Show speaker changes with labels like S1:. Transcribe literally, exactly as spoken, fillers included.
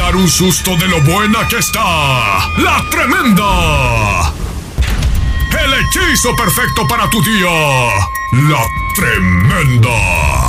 S1: dar un susto de lo buena que está. ¡La Tremenda! El hechizo perfecto para tu día. ¡La Tremenda!